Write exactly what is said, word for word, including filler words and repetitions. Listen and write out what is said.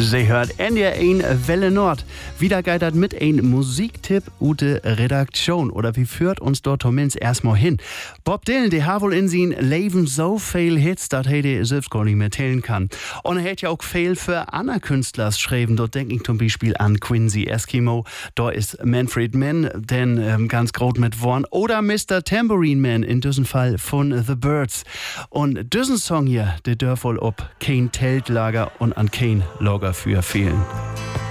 Sie hört N D R eins Welle Nord. Wieder geht das mit ein Musiktipp ute Redaktion. Oder wie führt uns dort Tomins erstmal hin? Bob Dylan, der hat wohl in sein Leben so viel Hits, dass er die selbst gar nicht mehr zählen kann. Und er hat ja auch viel für andere Künstler geschrieben. Dort denke ich zum Beispiel an Quincy Eskimo. Da ist Manfred Mann, denn ähm, ganz groß mit Worn. Oder Mister Tambourine Man, in diesem Fall von The Birds. Und diesen Song hier, der darf wohl ob kein Teltlager und an kein Lager für fehlen.